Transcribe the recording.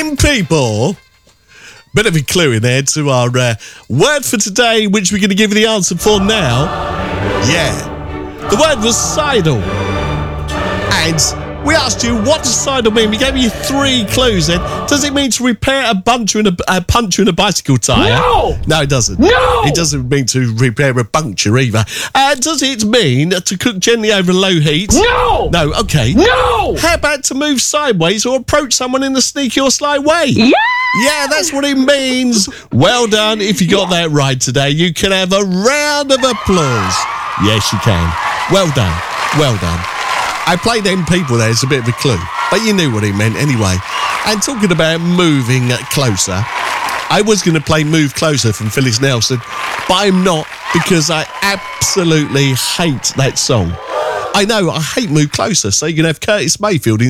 Them people. Bit of a clue in there to our word for today, which we're going to give you the answer for now. Yeah. The word was sidle. And we asked you, what does sidle mean? We gave you 3 clues then. Does it mean to repair a puncture in a bicycle tyre? No! No, it doesn't. No! It doesn't mean to repair a puncture either. Does it mean to cook gently over low heat? No! No, okay. No! How about to move sideways or approach someone in a sneaky or sly way? Yeah! Yeah, that's what it means. Well done. If you got that right today, you can have a round of applause. Yes, you can. Well done. Well done. I played them people there. It's a bit of a clue, but you knew what it meant anyway. And talking about moving closer, I was going to play Move Closer from Phyllis Nelson, but I'm not, because I absolutely hate that song. I know, I hate Move Closer, so you can have Curtis Mayfield in